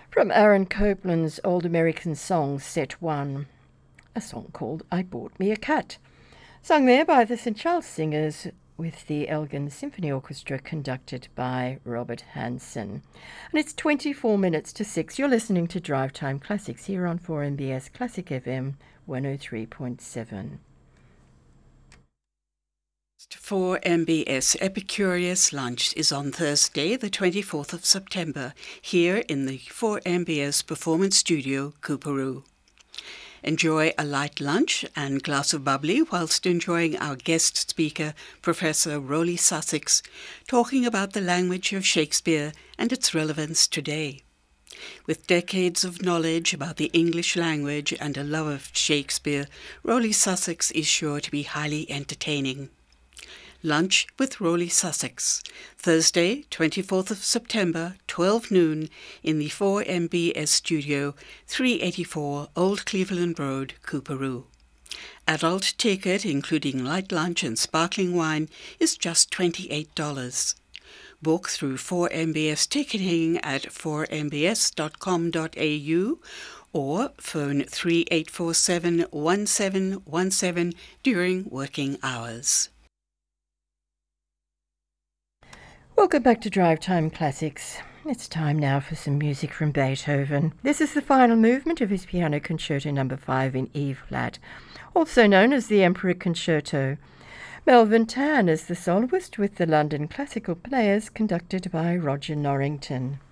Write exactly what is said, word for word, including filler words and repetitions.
From Aaron Copland's Old American Songs, Set one, a song called I Bought Me a Cat, sung there by the Saint Charles Singers with the Elgin Symphony Orchestra conducted by Robert Hansen. And it's twenty-four minutes to six. You're listening to Drive Time Classics here on four M B S Classic F M one oh three point seven. four M B S Epicurious Lunch is on Thursday, the twenty-fourth of September, here in the four M B S Performance Studio, Coorparoo. Enjoy a light lunch and glass of bubbly whilst enjoying our guest speaker, Professor Roly Sussex, talking about the language of Shakespeare and its relevance today. With decades of knowledge about the English language and a love of Shakespeare, Roly Sussex is sure to be highly entertaining. Lunch with Roly Sussex, Thursday, twenty-fourth of September, twelve noon, in the four M B S Studio, three eighty-four Old Cleveland Road, Coorparoo. Adult ticket, including light lunch and sparkling wine, is just twenty-eight dollars. Book through four M B S ticketing at four m b s dot com dot a u or phone three eight four seven, one seven one seven during working hours. Welcome back to Drive Time Classics. It's time now for some music from Beethoven. This is the final movement of his Piano Concerto number five in E-flat, also known as the Emperor Concerto. Melvin Tan is the soloist with the London Classical Players, conducted by Roger Norrington.